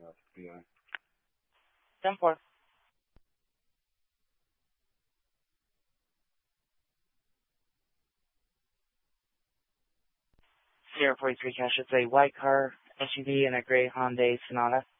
FBI. 10-4. Sierra 43 Cash, it's a white car, SUV, and a gray Hyundai Sonata.